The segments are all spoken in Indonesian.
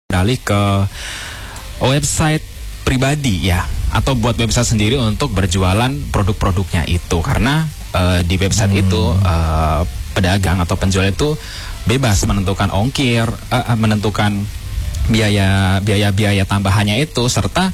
beralih ke website pribadi ya, atau buat website sendiri untuk berjualan produk-produknya itu. Karena di website itu pedagang atau penjual itu bebas menentukan ongkir, menentukan biaya tambahannya itu, serta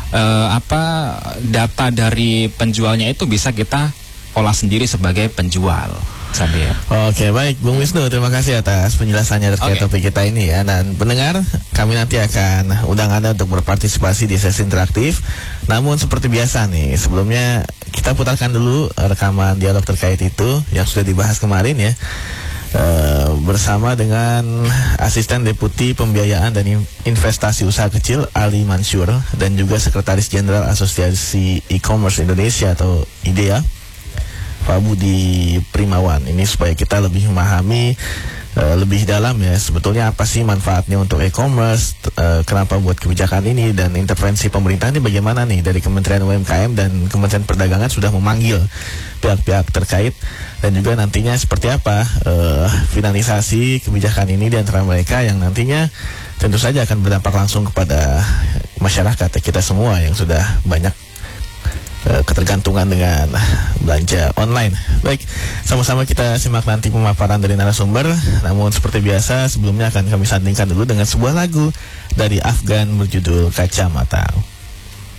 data dari penjualnya itu bisa kita olah sendiri sebagai penjual. Sabir. Oke, baik Bung Wisnu, terima kasih atas penjelasannya terkait topik kita ini ya. Dan pendengar, kami nanti akan undang Anda untuk berpartisipasi di sesi interaktif. Namun seperti biasa nih, sebelumnya kita putarkan dulu rekaman dialog terkait itu yang sudah dibahas kemarin ya, bersama dengan Asisten Deputi Pembiayaan dan Investasi Usaha Kecil Ali Mansur, dan juga Sekretaris Jenderal Asosiasi E-Commerce Indonesia atau IDEA, Pak Budi Primawan. Ini supaya kita lebih memahami lebih dalam ya, sebetulnya apa sih manfaatnya untuk e-commerce, kenapa buat kebijakan ini, dan intervensi pemerintah ini bagaimana nih. Dari Kementerian UMKM dan Kementerian Perdagangan sudah memanggil pihak-pihak terkait, dan juga nantinya seperti apa finalisasi kebijakan ini di antara mereka, yang nantinya tentu saja akan berdampak langsung kepada masyarakat kita semua yang sudah banyak ketergantungan dengan belanja online. Baik, sama-sama kita simak nanti pemaparan dari narasumber. Namun seperti biasa, sebelumnya akan kami sandingkan dulu dengan sebuah lagu dari Afgan berjudul Kacamata.